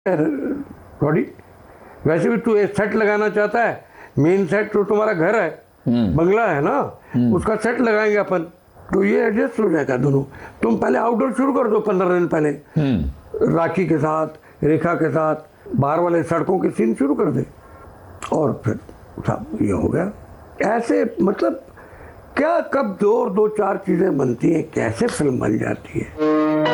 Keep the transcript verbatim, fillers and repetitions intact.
Rowdy, वैसे भी तू एक सेट लगाना चाहता है, मेन सेट तो तुम्हारा घर है, बंगला है ना, उसका सेट लगाएंगे अपन, तो ये एडजस्ट हो जाएगा दोनों। तुम पहले आउटडोर शुरू कर दो पंद्रह दिन पहले, राखी के साथ, रेखा के साथ, बाहर वाले सड़कों के सीन शुरू कर दे, और फिर सब ये हो गया। ऐसे मतलब क्या कब दो और दो चार चीजें बनती हैं, कैसे फिल्म बन जाती है।